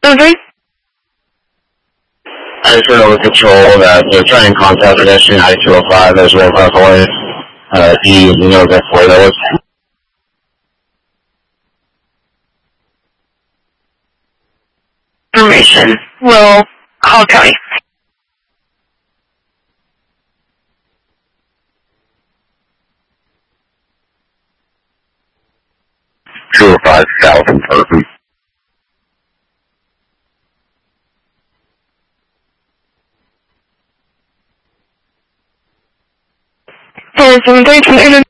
Okay. I just went over control that they're trying to contact pedestrian I-205 as well as Hawaii. Do you know exactly where that was? Information. Will call County. South and Perfect. And some dates and